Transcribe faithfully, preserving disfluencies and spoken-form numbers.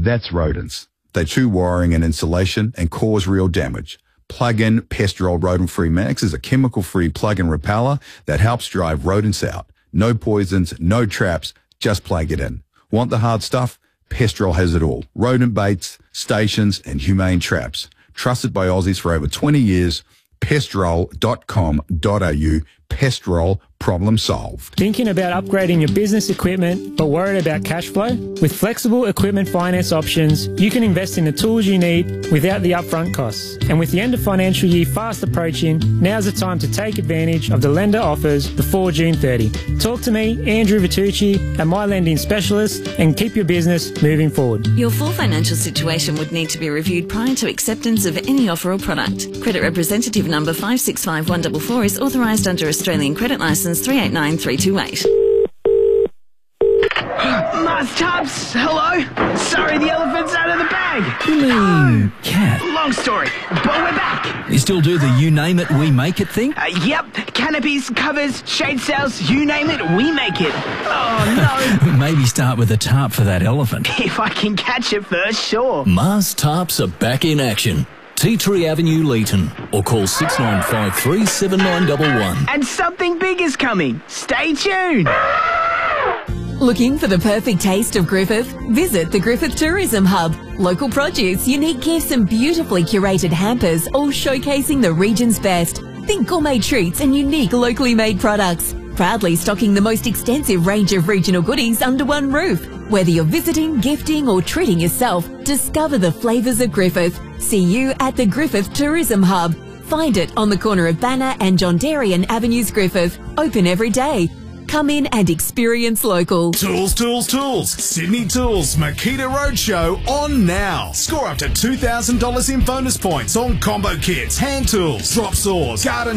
That's rodents. They chew wiring and insulation and cause real damage. Plug-in Pestrol Rodent-Free Max is a chemical-free plug-in repeller that helps drive rodents out. No poisons, no traps, just plug it in. Want the hard stuff? Pestrol has it all. Rodent baits, stations, and humane traps. Trusted by Aussies for over twenty years. Pestrol dot com dot a u. Pestrol, problem solved. Thinking about upgrading your business equipment but worried about cash flow? With flexible equipment finance options, you can invest in the tools you need without the upfront costs. And with the end of financial year fast approaching, now's the time to take advantage of the lender offers before June thirtieth. Talk to me, Andrew Vitucci, at My Lending Specialist, and keep your business moving forward. Your full financial situation would need to be reviewed prior to acceptance of any offer or product. Credit representative number five six five one four four is authorised under Australian Credit Licence three eight nine three two eight. Mars Tubbs, hello? Sorry, the elephant's out of the bag. You mean cat? Long story, but we're back. You still do the you name it, we make it thing? Uh, yep, canopies, covers, shade sails, you name it, we make it. Oh, no. Maybe start with a tarp for that elephant. If I can catch it first, sure. Mars Tarps are back in action. Tea Tree Avenue, Leeton, or call six nine five three seven nine one one. And something big is coming. Stay tuned. Looking for the perfect taste of Griffith? Visit the Griffith Tourism Hub. Local produce, unique gifts and beautifully curated hampers, all showcasing the region's best. Think gourmet treats and unique locally made products. Proudly stocking the most extensive range of regional goodies under one roof. Whether you're visiting, gifting or treating yourself, discover the flavours of Griffith. See you at the Griffith Tourism Hub. Find it on the corner of Banner and John Darien Avenues, Griffith. Open every day. Come in and experience local. Tools, tools, tools. Sydney Tools Makita Roadshow on now. Score up to two thousand dollars in bonus points on combo kits, hand tools, drop saws, garden